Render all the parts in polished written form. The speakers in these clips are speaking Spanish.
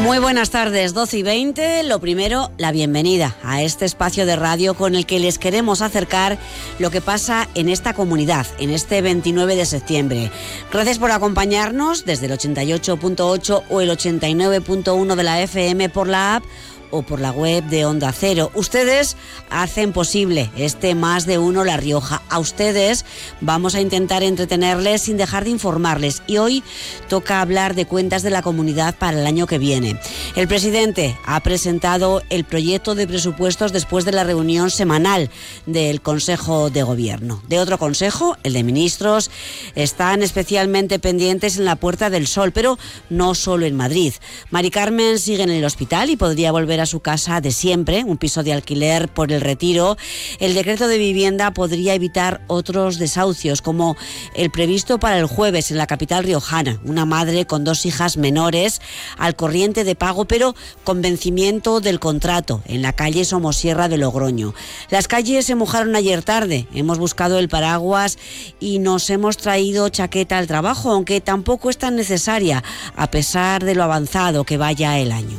Muy buenas tardes, 12:20. Lo primero, la bienvenida a este espacio de radio con el que les queremos acercar lo que pasa en esta comunidad, en este 29 de septiembre. Gracias por acompañarnos desde el 88.8 o el 89.1 de la FM por la app o por la web de Onda Cero. Ustedes hacen posible este Más de Uno La Rioja. A ustedes vamos a intentar entretenerles sin dejar de informarles. Y hoy toca hablar de cuentas de la comunidad para el año que viene. El presidente ha presentado el proyecto de presupuestos después de la reunión semanal del Consejo de Gobierno. De otro consejo, el de ministros, están especialmente pendientes en la Puerta del Sol, pero no solo en Madrid. Mari Carmen sigue en el hospital y podría volver a su casa de siempre, un piso de alquiler por el retiro. El decreto de vivienda podría evitar otros desahucios, como el previsto para el jueves en la capital riojana. Una madre con 2 hijas menores al corriente de pago, pero con vencimiento del contrato, en la calle Somosierra de Logroño. Las calles se mojaron ayer tarde. Hemos buscado el paraguas y nos hemos traído chaqueta al trabajo, aunque tampoco es tan necesaria, a pesar de lo avanzado que vaya el año.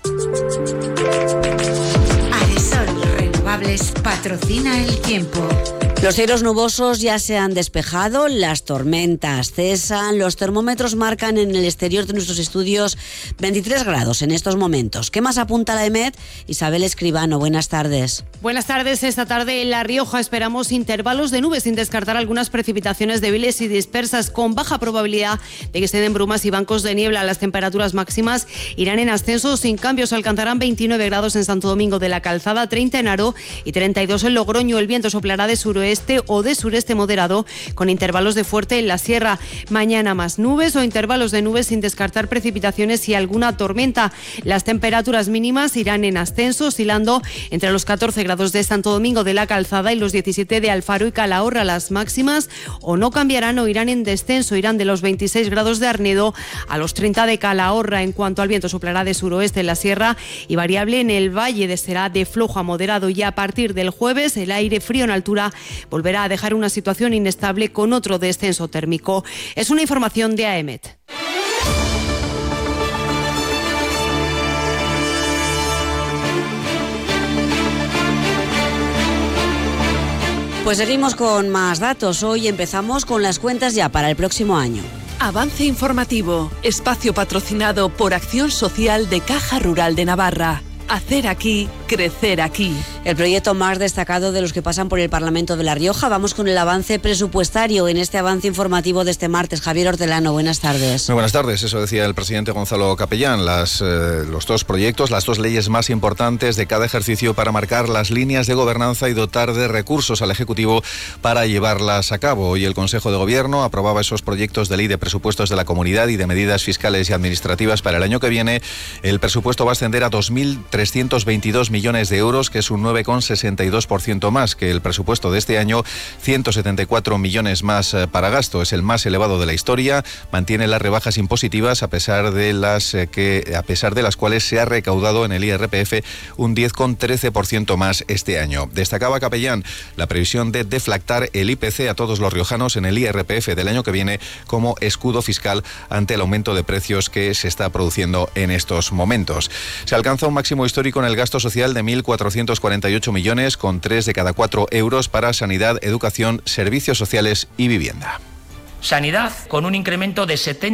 Adesol Renovables patrocina el tiempo. Los cielos nubosos ya se han despejado, las tormentas cesan, los termómetros marcan en el exterior de nuestros estudios 23 grados en estos momentos. ¿Qué más apunta la EMET? Isabel Escribano, buenas tardes. Buenas tardes. Esta tarde en La Rioja esperamos intervalos de nubes sin descartar algunas precipitaciones débiles y dispersas con baja probabilidad de que se den brumas y bancos de niebla. Las temperaturas máximas irán en ascenso sin cambios, alcanzarán 29 grados en Santo Domingo de la Calzada, 30 en Haro y 32 en Logroño. El viento soplará de suroeste o de sureste moderado con intervalos de fuerte en la sierra. Mañana más nubes o intervalos de nubes sin descartar precipitaciones y alguna tormenta. Las temperaturas mínimas irán en ascenso, oscilando entre los 14 grados de Santo Domingo de la Calzada y los 17 de Alfaro y Calahorra. Las máximas o no cambiarán o irán en descenso, irán de los 26 grados de Arnedo a los 30 de Calahorra. En cuanto al viento, soplará de suroeste en la sierra y variable en el valle, será de flojo a moderado, y a partir del jueves el aire frío en altura volverá a dejar una situación inestable con otro descenso térmico. Es una información de AEMET. Pues seguimos con más datos. Hoy empezamos con las cuentas ya para el próximo año. Avance informativo, espacio patrocinado por Acción Social de Caja Rural de Navarra. Hacer aquí, crecer aquí. El proyecto más destacado de los que pasan por el Parlamento de La Rioja. Vamos con el avance presupuestario en este avance informativo de este martes. Javier Hortelano, buenas tardes. Muy buenas tardes. Eso decía el presidente Gonzalo Capellán. Los 2 proyectos, las 2 leyes más importantes de cada ejercicio para marcar las líneas de gobernanza y dotar de recursos al Ejecutivo para llevarlas a cabo. Hoy el Consejo de Gobierno aprobaba esos proyectos de ley de presupuestos de la comunidad y de medidas fiscales y administrativas para el año que viene. El presupuesto va a ascender a 2.322 millones de euros, que es un 9,62% más que el presupuesto de este año, 174 millones más para gasto. Es el más elevado de la historia. Mantiene las rebajas impositivas a pesar de las cuales se ha recaudado en el IRPF un 10,13% más este año. Destacaba Capellán la previsión de deflactar el IPC a todos los riojanos en el IRPF del año que viene como escudo fiscal ante el aumento de precios que se está produciendo en estos momentos. Se alcanza un máximo histórico en el gasto social de 1.448 millones, con 3 de cada 4 euros para sanidad, educación, servicios sociales y vivienda. Sanidad, con un incremento de 70